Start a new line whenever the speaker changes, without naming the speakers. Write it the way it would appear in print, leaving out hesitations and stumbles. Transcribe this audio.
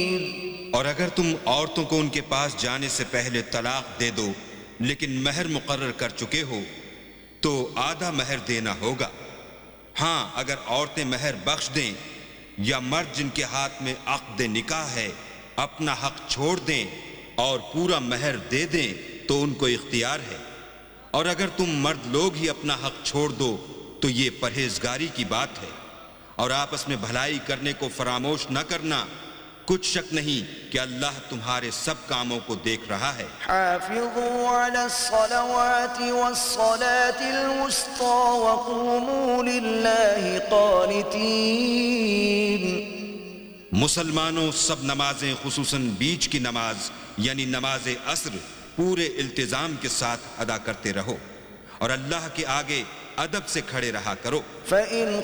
और अगर तुम औरतों को उनके पास जाने से पहले तलाक दे दो लेकिन महर मुकर्रर कर चुके हो तो आधा महर देना होगा। हाँ, अगर औरतें महर बख्श दें या मर्द जिनके हाथ में अक़्द निकाह है अपना हक छोड़ दें और पूरा महर दे दें तो उनको इख्तियार है। और अगर तुम मर्द लोग ही अपना हक छोड़ दो तो ये परहेजगारी की बात है। और आपस में भलाई करने को फरामोश न करना, कुछ शक नहीं कि अल्लाह तुम्हारे सब कामों को देख रहा है।
हाफ़िज़ू अलस्सलावाति वस्सलातिल वुस्ता वक़ूमू लिल्लाहि क़ानितीन।
मुसलमानों, सब नमाजें खुसूसन बीच की नमाज यानी नमाज असर पूरे इल्तिजाम के साथ अदा करते रहो और अल्लाह के आगे अदब से खड़े रहा करो।